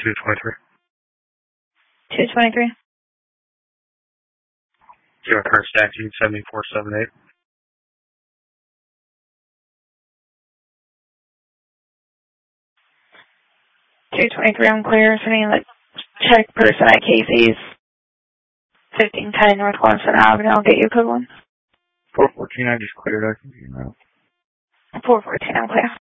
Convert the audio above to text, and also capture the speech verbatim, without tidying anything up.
two twenty-three. two twenty-three. Zero current statute seventy-four seventy-eight. two twenty-three, I'm clear. Sending the check person at Casey's. fifteen ten North Clemson Avenue. I'll get you a code one. four fourteen, I just cleared. I can get you now. four fourteen, I'm clear.